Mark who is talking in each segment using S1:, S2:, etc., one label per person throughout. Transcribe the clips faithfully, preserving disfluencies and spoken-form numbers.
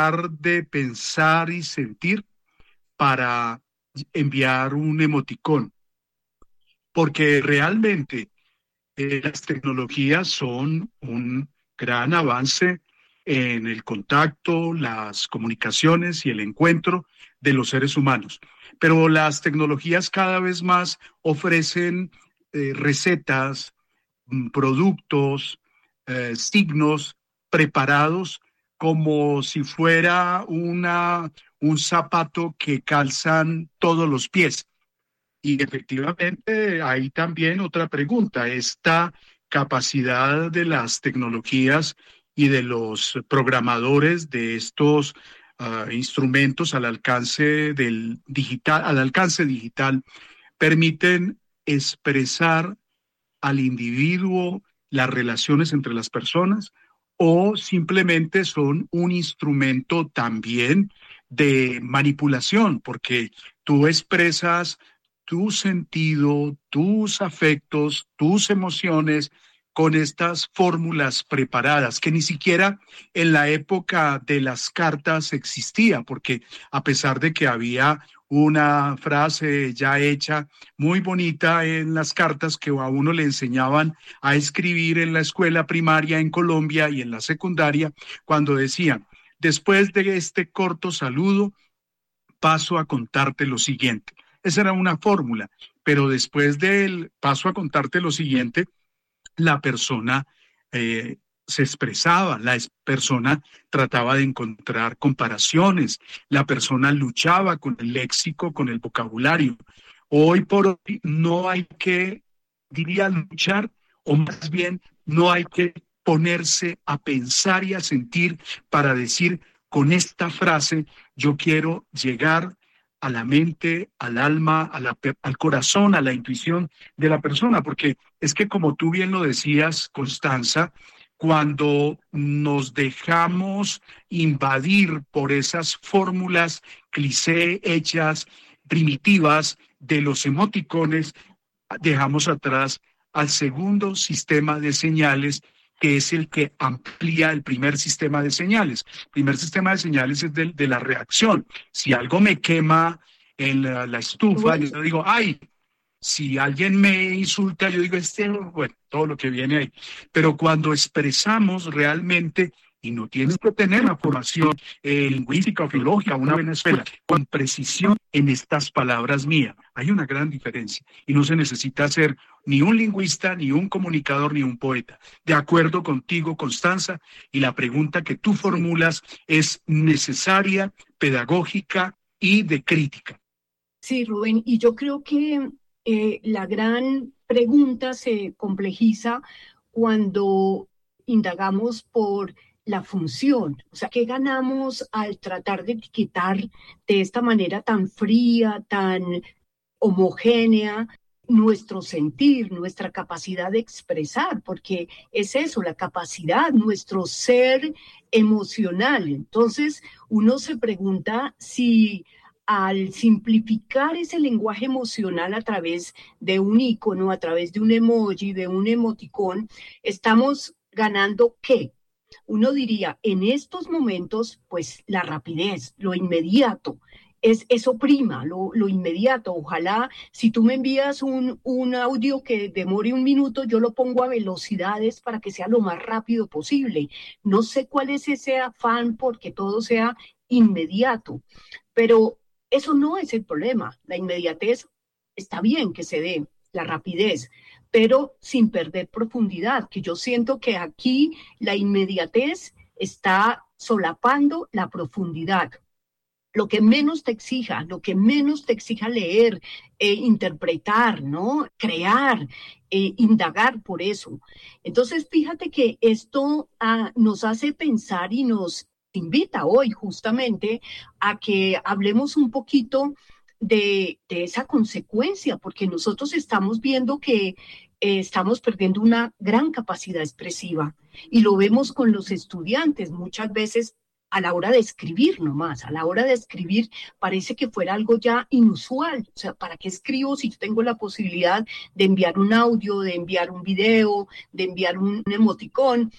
S1: de pensar y sentir para enviar un emoticón, porque realmente eh, las tecnologías son un gran avance en el contacto, las comunicaciones y el encuentro de los seres humanos. Pero las tecnologías cada vez más ofrecen eh, recetas, mm, productos, eh, signos preparados como si fuera una, un zapato que calzan todos los pies. Y efectivamente, hay también otra pregunta, esta capacidad de las tecnologías y de los programadores de estos uh, instrumentos al alcance del digital, al alcance digital, permiten expresar al individuo las relaciones entre las personas o simplemente son un instrumento también de manipulación, porque tú expresas tu sentido, tus afectos, tus emociones con estas fórmulas preparadas que ni siquiera en la época de las cartas existía, porque a pesar de que había una frase ya hecha muy bonita en las cartas que a uno le enseñaban a escribir en la escuela primaria en Colombia y en la secundaria, cuando decían, después de este corto saludo, paso a contarte lo siguiente. Esa era una fórmula, pero después del paso a contarte lo siguiente, la persona eh, se expresaba, la persona trataba de encontrar comparaciones, la persona luchaba con el léxico, con el vocabulario. Hoy por hoy no hay que, diría, luchar, o más bien no hay que ponerse a pensar y a sentir para decir, con esta frase yo quiero llegar a la mente, al alma, a la, al corazón, a la intuición de la persona, porque es que como tú bien lo decías, Constanza, cuando nos dejamos invadir por esas fórmulas cliché hechas, primitivas de los emoticones, dejamos atrás al segundo sistema de señales, que es el que amplía el primer sistema de señales. El primer sistema de señales es de, de la reacción. Si algo me quema en la, la estufa, yo digo, ay, si alguien me insulta, yo digo, este, bueno, todo lo que viene ahí. Pero cuando expresamos realmente, y no tienes que tener una formación eh, lingüística o filológica, una buena escuela, con precisión en estas palabras mías, hay una gran diferencia. Y no se necesita ser ni un lingüista, ni un comunicador, ni un poeta. De acuerdo contigo, Constanza, y la pregunta que tú formulas es necesaria, pedagógica y de crítica.
S2: Sí, Rubén, y yo creo que eh, la gran pregunta se complejiza cuando indagamos por la función, o sea, ¿qué ganamos al tratar de etiquetar de esta manera tan fría, tan homogénea nuestro sentir, nuestra capacidad de expresar? Porque es eso, la capacidad, nuestro ser emocional. Entonces, uno se pregunta si al simplificar ese lenguaje emocional a través de un icono, a través de un emoji, de un emoticón, estamos ganando ¿qué? Uno diría, en estos momentos, pues la rapidez, lo inmediato, es eso prima, lo, lo inmediato. Ojalá, si tú me envías un, un audio que demore un minuto, yo lo pongo a velocidades para que sea lo más rápido posible. No sé cuál es ese afán porque todo sea inmediato, pero eso no es el problema. La inmediatez está bien que se dé, la rapidez, pero sin perder profundidad, que yo siento que aquí la inmediatez está solapando la profundidad. Lo que menos te exija, lo que menos te exija leer, eh, interpretar, ¿no? Crear, eh, indagar por eso. Entonces, fíjate que esto ah, nos hace pensar y nos invita hoy justamente a que hablemos un poquito de, de esa consecuencia, porque nosotros estamos viendo que eh, estamos perdiendo una gran capacidad expresiva y lo vemos con los estudiantes muchas veces a la hora de escribir nomás, a la hora de escribir parece que fuera algo ya inusual. O sea, ¿para qué escribo si yo tengo la posibilidad de enviar un audio, de enviar un video, de enviar un, un emoticón?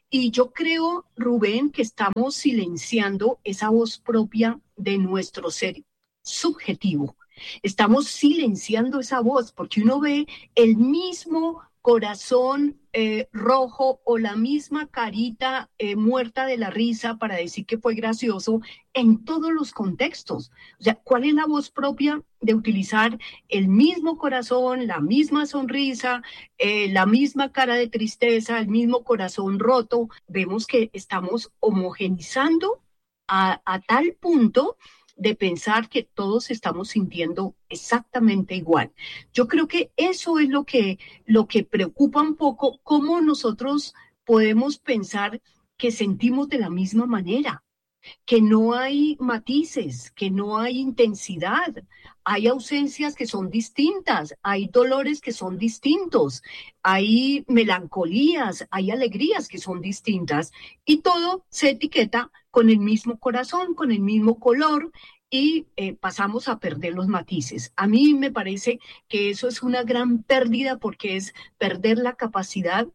S2: Y yo creo, Rubén, que estamos silenciando esa voz propia de nuestro ser subjetivo. Estamos silenciando esa voz porque uno ve el mismo corazón eh, rojo o la misma carita eh, muerta de la risa para decir que fue gracioso en todos los contextos. O sea, ¿cuál es la voz propia de utilizar el mismo corazón, la misma sonrisa, eh, la misma cara de tristeza, el mismo corazón roto? Vemos que estamos homogenizando a, a tal punto de pensar que todos estamos sintiendo exactamente igual. Yo creo que eso es lo que, lo que preocupa un poco, cómo nosotros podemos pensar que sentimos de la misma manera, que no hay matices, que no hay intensidad, hay ausencias que son distintas, hay dolores que son distintos, hay melancolías, hay alegrías que son distintas y todo se etiqueta con el mismo corazón, con el mismo color y eh, pasamos a perder los matices. A mí me parece que eso es una gran pérdida porque es perder la capacidad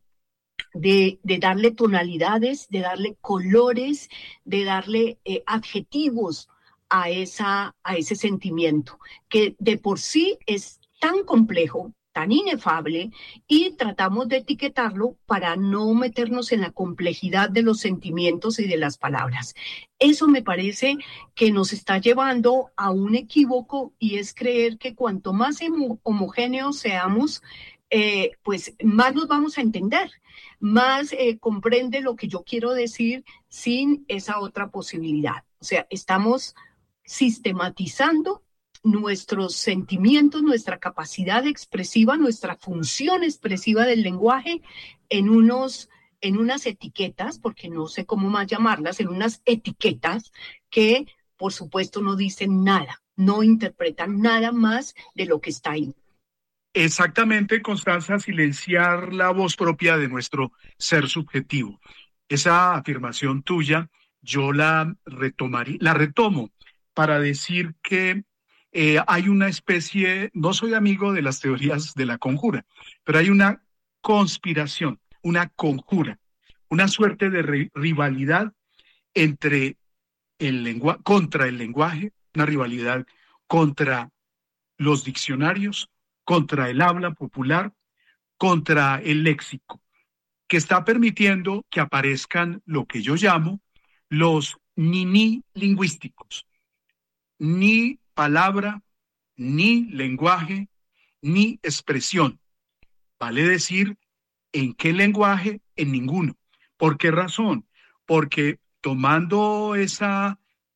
S2: De, de darle tonalidades, de darle colores, de darle eh, adjetivos a, esa, a ese sentimiento, que de por sí es tan complejo, tan inefable, y tratamos de etiquetarlo para no meternos en la complejidad de los sentimientos y de las palabras. Eso me parece que nos está llevando a un equívoco y es creer que cuanto más homogéneos seamos, eh, pues más nos vamos a entender, más eh, comprende lo que yo quiero decir sin esa otra posibilidad. O sea, estamos sistematizando nuestros sentimientos, nuestra capacidad expresiva, nuestra función expresiva del lenguaje en unos, en unas etiquetas, porque no sé cómo más llamarlas, en unas etiquetas que, por supuesto, no dicen nada, no interpretan nada más de lo que está ahí.
S1: Exactamente, Constanza, silenciar la voz propia de nuestro ser subjetivo. Esa afirmación tuya, yo la retomaría, la retomo para decir que eh, hay una especie, no soy amigo de las teorías de la conjura, pero hay una conspiración, una conjura, una suerte de ri- rivalidad entre el lenguaje, contra el lenguaje, una rivalidad contra los diccionarios, contra el habla popular, contra el léxico, que está permitiendo que aparezcan lo que yo llamo los ni-ni lingüísticos. Ni palabra, ni lenguaje, ni expresión. Vale decir, ¿en qué lenguaje? En ninguno. ¿Por qué razón? Porque tomando esa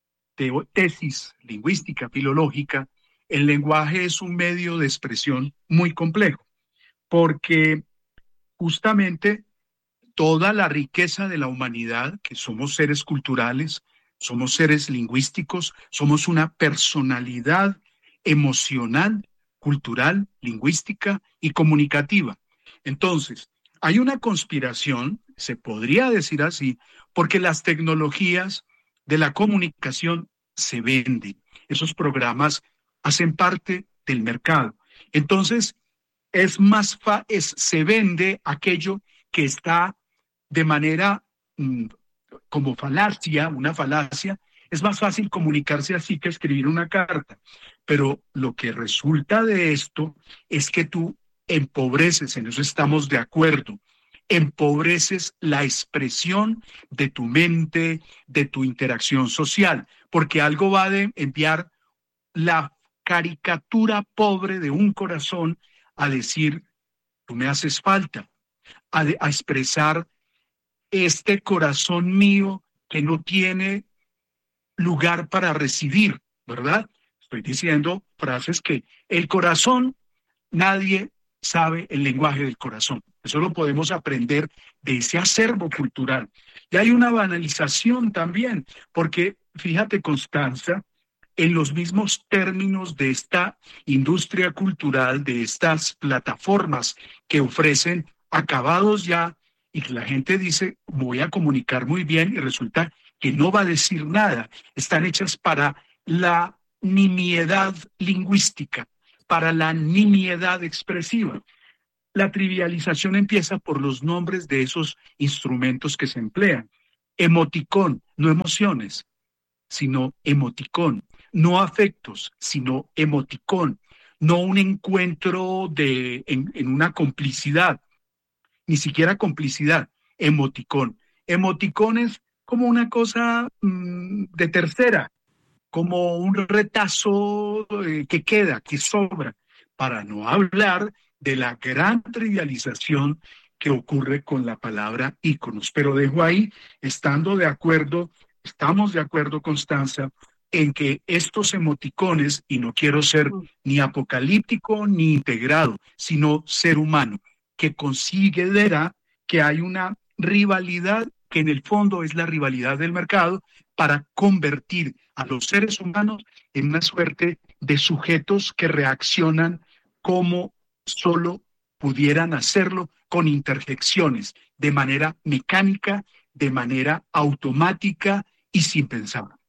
S1: tesis lingüística, filológica, el lenguaje es un medio de expresión muy complejo, porque justamente toda la riqueza de la humanidad, que somos seres culturales, somos seres lingüísticos, somos una personalidad emocional, cultural, lingüística y comunicativa. Entonces, hay una conspiración, se podría decir así, porque las tecnologías de la comunicación se venden. Esos programas hacen parte del mercado. Entonces, es más fa es, se vende aquello que está de manera mmm, como falacia, una falacia. Es más fácil comunicarse así que escribir una carta. Pero lo que resulta de esto es que tú empobreces, en eso estamos de acuerdo, empobreces la expresión de tu mente, de tu interacción social, porque algo va a enviar la caricatura pobre de un corazón a decir, tú me haces falta, a, de, a expresar este corazón mío que no tiene lugar para recibir, ¿verdad? Estoy diciendo frases que el corazón, nadie sabe el lenguaje del corazón. Eso lo podemos aprender de ese acervo cultural. Y hay una banalización también, porque fíjate, Constanza, en los mismos términos de esta industria cultural, de estas plataformas que ofrecen acabados ya, y que la gente dice, voy a comunicar muy bien, y resulta que no va a decir nada. Están hechas para la nimiedad lingüística, para la nimiedad expresiva. La trivialización empieza por los nombres de esos instrumentos que se emplean. Emoticón, no emociones, sino emoticón. No afectos, sino emoticón. No un encuentro de, en, en una complicidad, ni siquiera complicidad, emoticón. Emoticón es como una cosa mmm, de tercera, como un retazo eh, que queda, que sobra, para no hablar de la gran trivialización que ocurre con la palabra íconos. Pero dejo ahí, estando de acuerdo, estamos de acuerdo, Constanza, en que estos emoticones, y no quiero ser ni apocalíptico ni integrado, sino ser humano, que considera que hay una rivalidad que en el fondo es la rivalidad del mercado para convertir a los seres humanos en una suerte de sujetos que reaccionan como solo pudieran hacerlo con interjecciones, de manera mecánica, de manera automática y sin pensar.